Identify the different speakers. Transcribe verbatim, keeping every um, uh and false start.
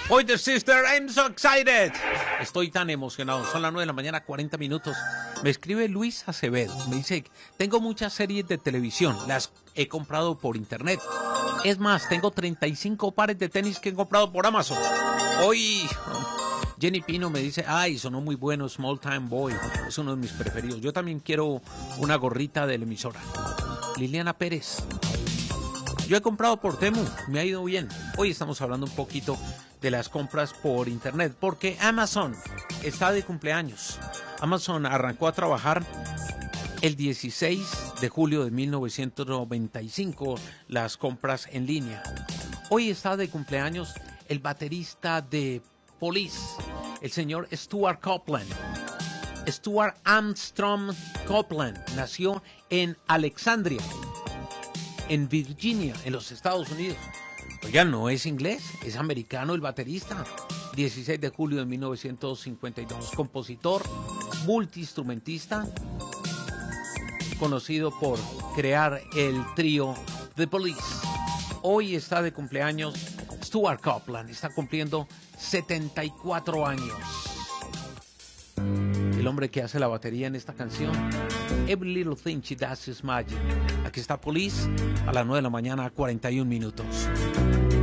Speaker 1: Pointer Sister, I'm so excited. Estoy tan emocionado. Son las nueve de la mañana, cuarenta minutos. Me escribe Luis Acevedo. Me dice, tengo muchas series de televisión. Las he comprado por internet. Es más, tengo treinta y cinco pares de tenis que he comprado por Amazon. Hoy Jenny Pino me dice, ay, sonó muy bueno, Small Time Boy. Es uno de mis preferidos. Yo también quiero una gorrita de la emisora. Liliana Pérez. Yo he comprado por Temu, me ha ido bien. Hoy estamos hablando un poquito de las compras por internet, porque Amazon está de cumpleaños. Amazon arrancó a trabajar el dieciséis de julio de mil novecientos noventa y cinco, las compras en línea. Hoy está de cumpleaños el baterista de Police, el señor Stuart Copeland. Stuart Armstrong Copeland nació en Alexandria, en Virginia, en los Estados Unidos. Oigan, no es inglés, es americano el baterista. dieciséis de julio de mil novecientos cincuenta y dos, compositor, multiinstrumentista, conocido por crear el trío The Police. Hoy está de cumpleaños Stuart Copeland, está cumpliendo setenta y cuatro años. El hombre que hace la batería en esta canción, Every Little Thing She Does Is Magic. Aquí está Police a las nueve de la mañana, cuarenta y un minutos.